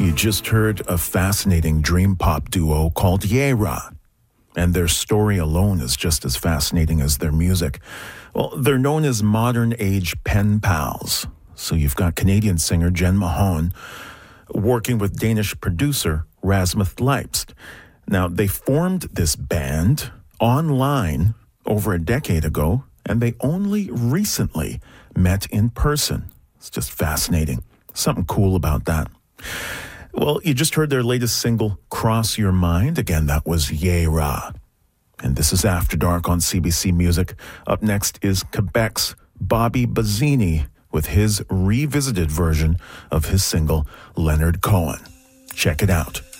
You just heard a fascinating dream pop duo called Yera, and their story alone is just as fascinating as their music. Well, they're known as modern age pen pals. So you've got Canadian singer Jen Mahone working with Danish producer Rasmus Leipst. Now, they formed this band online over a decade ago, and they only recently met in person. It's just fascinating. Something cool about that. Well, you just heard their latest single, Cross Your Mind. Again, that was Yera. And this is After Dark on CBC Music. Up next is Quebec's Bobby Bazzini with his revisited version of his single, Leonard Cohen. Check it out.